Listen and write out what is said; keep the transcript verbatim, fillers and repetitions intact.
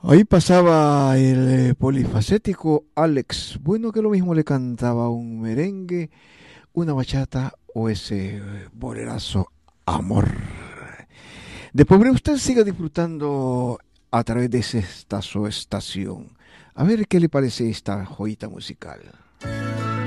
Ahí pasaba el eh, polifacético Alex. Bueno, que lo mismo le cantaba un merengue, una bachata o ese eh, bolerazo Amor. Después usted siga disfrutando a través de esta su estación. A ver qué le parece esta joyita musical.